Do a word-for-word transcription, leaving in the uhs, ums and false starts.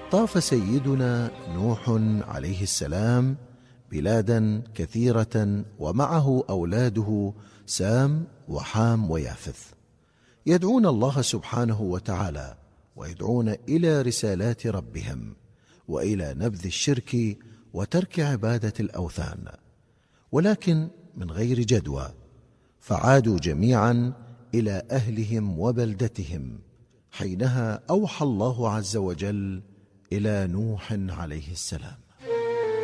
طاف سيدنا نوح عليه السلام بلادا كثيرة ومعه أولاده سام وحام ويافث، يدعون الله سبحانه وتعالى ويدعون إلى رسالات ربهم وإلى نبذ الشرك وترك عبادة الأوثان، ولكن من غير جدوى، فعادوا جميعا إلى أهلهم وبلدتهم. حينها أوحى الله عز وجل إلى نوح عليه السلام: